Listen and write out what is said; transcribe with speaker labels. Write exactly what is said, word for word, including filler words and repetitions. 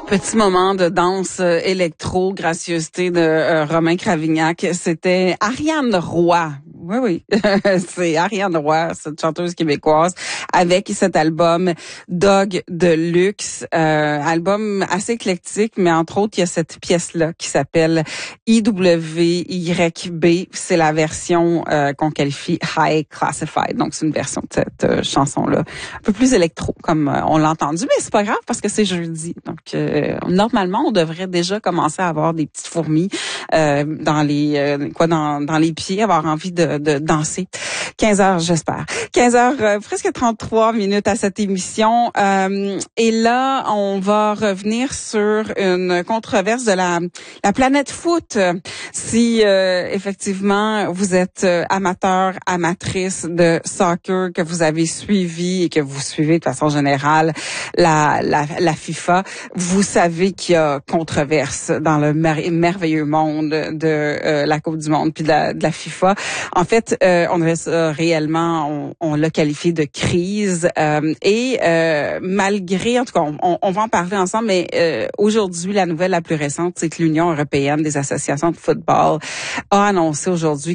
Speaker 1: Petit moment de danse euh, électro, gracieuseté de euh, Romain Cravignac. C'était Ariane Roy. Oui, oui, c'est Ariane Roy, cette chanteuse québécoise, avec cet album Dog de luxe, euh, album assez éclectique, mais entre autres, il y a cette pièce-là qui s'appelle I W Y B. C'est la version euh, qu'on qualifie High Classified, donc c'est une version de cette euh, chanson-là, un peu plus électro, comme euh, on l'a entendu, mais c'est pas grave parce que c'est jeudi, donc euh, normalement, on devrait déjà commencer à avoir des petites fourmis euh, dans les euh, quoi dans dans les pieds, avoir envie de de danser. quinze heures, j'espère. quinze heures, euh, presque trente-trois minutes à cette émission. Euh, et là, on va revenir sur une controverse de la, la planète foot. Si euh, effectivement vous êtes euh, amateur, amatrice de soccer, que vous avez suivi et que vous suivez de façon générale la, la, la FIFA, vous savez qu'il y a controverse dans le mer- merveilleux monde de euh, la Coupe du Monde puis de la, de la FIFA. En fait, euh, on avait ça réellement, on, on l'a qualifié de crise. Euh, et euh, malgré, en tout cas, on, on va en parler ensemble, mais euh, aujourd'hui, la nouvelle la plus récente, c'est que l'Union européenne des associations de football a annoncé aujourd'hui